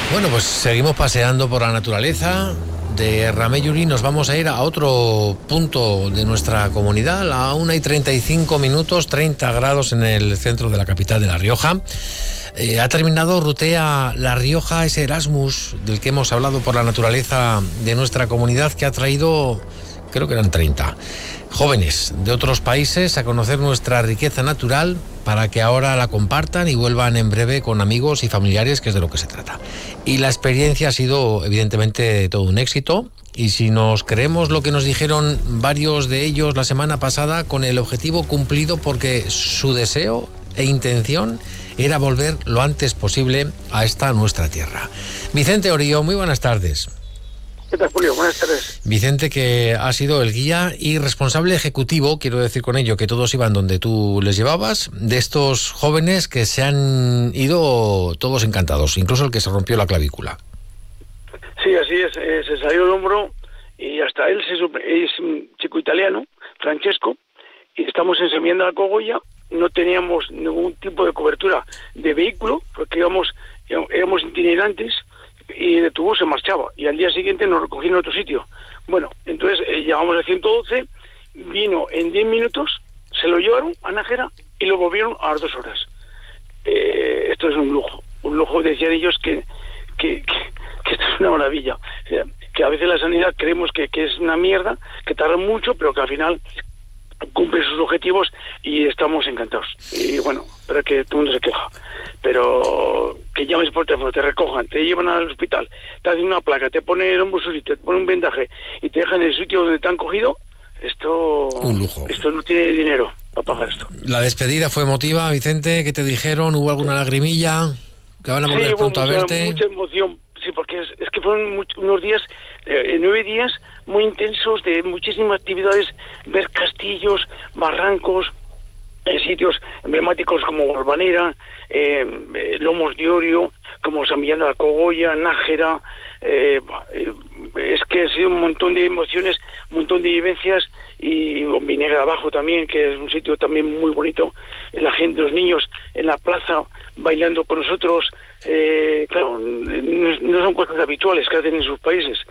Bueno, pues seguimos paseando por la naturaleza. De Ramelluri nos vamos a ir a otro punto de nuestra comunidad, a 1:35, 30 grados en el centro de la capital de La Rioja. Ha terminado Rutea La Rioja, ese Erasmus del que hemos hablado por la naturaleza de nuestra comunidad, que ha traído, creo que eran 30 jóvenes de otros países a conocer nuestra riqueza natural, para que ahora la compartan y vuelvan en breve con amigos y familiares, que es de lo que se trata. Y la experiencia ha sido evidentemente todo un éxito, y si nos creemos lo que nos dijeron varios de ellos la semana pasada, con el objetivo cumplido, porque su deseo e intención era volver lo antes posible a esta nuestra tierra. Vicente Orío, muy buenas tardes. ¿Qué tal, Julio? Buenas tardes. Vicente, que ha sido el guía y responsable ejecutivo, quiero decir con ello que todos iban donde tú les llevabas, de estos jóvenes que se han ido todos encantados, incluso el que se rompió la clavícula. Sí, así es, se salió el hombro y hasta él es un chico italiano, Francesco, y estamos en Semienda la Cogolla. No teníamos ningún tipo de cobertura de vehículo porque éramos itinerantes, y el autobús se marchaba y al día siguiente nos recogieron en otro sitio. Bueno, entonces llamamos al 112, vino en 10 minutos, se lo llevaron a Nájera y lo volvieron a las 2 horas. Esto es un lujo, decían ellos que esto es una maravilla. O sea, que a veces la sanidad creemos que es una mierda, que tarda mucho, pero que al final cumple sus objetivos y estamos encantados. Y bueno, pero que todo el mundo se queja, pero que llames por teléfono, te recojan, te llevan al hospital, te hacen una placa, te ponen el hombro sucio, te ponen un vendaje y te dejan en el sitio donde te han cogido. Esto un lujo. Esto no tiene dinero para pagar esto. La despedida fue emotiva, Vicente. ¿Qué te dijeron? ¿Hubo alguna lagrimilla? ¿Que van a volver pronto a verte? Mucha emoción. Sí, porque es que fueron unos días, 9 días muy intensos, de muchísimas actividades, ver castillos, barrancos, sitios emblemáticos como Valvanera, Lomos de Orio, como San Millán de la Cogolla, Nájera. Es que ha sido un montón de emociones, un montón de vivencias, y Vinegra abajo también, que es un sitio también muy bonito. La gente, los niños en la plaza bailando con nosotros, claro, no son cosas habituales que hacen en sus países.